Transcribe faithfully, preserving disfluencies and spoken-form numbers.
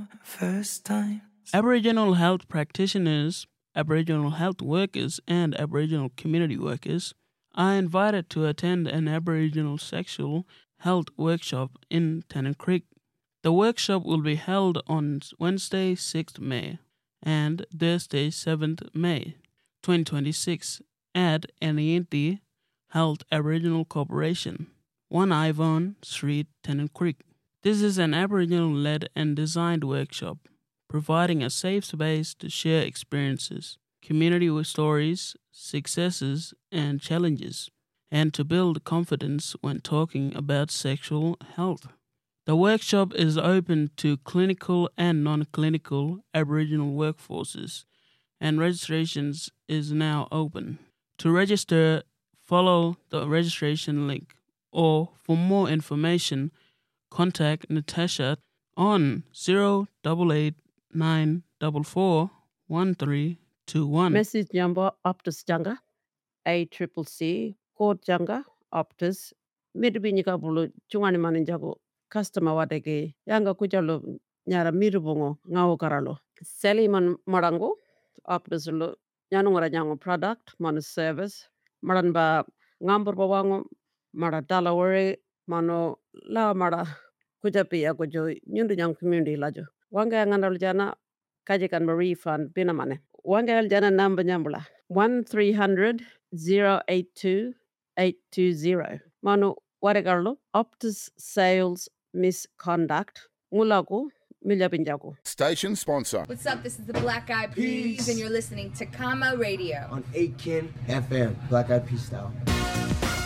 the first time. Aboriginal health practitioners, Aboriginal health workers, and Aboriginal community workers are invited to attend an Aboriginal sexual health workshop in Tennant Creek. The workshop will be held on Wednesday, sixth of May and Thursday, seventh of May, twenty twenty-six at Anianti Health Aboriginal Corporation, one Ivon Street, Tennant Creek. This is an Aboriginal-led and designed workshop, providing a safe space to share experiences, community stories, successes, and challenges, and to build confidence when talking about sexual health. The workshop is open to clinical and non-clinical Aboriginal workforces, and registrations is now open. To register, follow the registration link, or for more information, contact Natasha on zero eight eight nine four four one three two one. Message number Optus Janga, A triple C, code Janga, Optus, Midbinika Bulu, Chungani Maninjago, customer Wadege, Yanga Kujalo, Nyara Mirubongo, Ngao Karalo. Seliman Marango, Optus Lu, Yanungara Yango product, Mono service, Maranba Ngamber Bawango, Mara Dalaware, Mano La Mara Kujapi Agojo, Nyundu Young Community Lajo. Wanga Ngandal Jana, Kajikan Marie Fund, Binamane. Wanga Jana number Nyambula, one three hundred zero eight two eight two zero. Mano Wadagarlo, Optus Sales Misconduct, Mulago, Miljabinjago. Station sponsor. What's up? This is the Black Eyed Peas, Peace. and you're listening to Kama Radio On Aiken F M, Black Eyed Peas style.